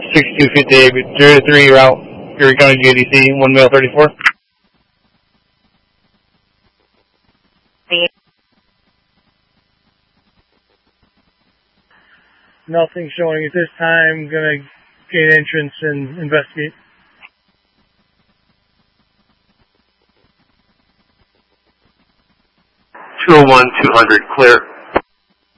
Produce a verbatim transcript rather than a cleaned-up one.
sixty-two fifty-eight, zero three route, Erie County J D C, one male thirty-four. Nothing showing at this time. Gonna gain entrance and investigate. two oh one, two hundred, clear.